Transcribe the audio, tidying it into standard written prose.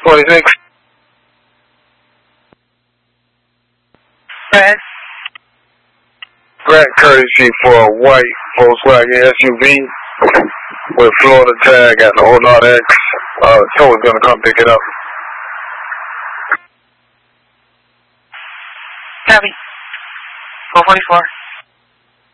26. Go ahead. Grant courtesy for a white Volkswagen SUV with Florida tag at the Honor X. Someone's gonna come pick it up. Copy. 444.